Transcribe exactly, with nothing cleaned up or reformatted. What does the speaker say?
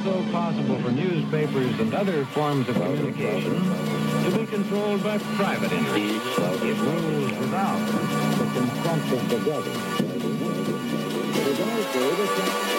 also possible for newspapers and other forms of communication to be controlled by private interests. It rules without the consent of the government. It is also the